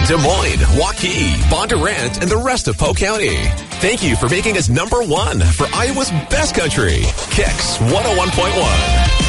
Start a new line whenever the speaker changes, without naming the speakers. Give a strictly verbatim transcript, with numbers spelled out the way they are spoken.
Des Moines, Waukee, Bondurant, and the rest of Polk County. Thank you for making us number one for Iowa's best country. Kicks one oh one point one.